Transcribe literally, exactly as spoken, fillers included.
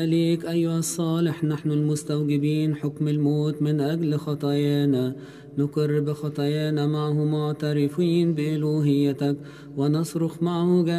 ليك أيها الصالح نحن المستوجبين حكم الموت من أجل خطايانا، نقر بخطايانا معه معترفين بإلوهيتك، ونصرخ معه جميعا